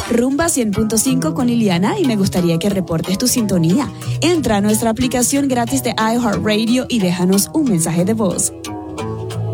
Rumba 100.5 con Liliana y me gustaría que reportes tu sintonía. Entra a nuestra aplicación gratis de iHeartRadio y déjanos un mensaje de voz.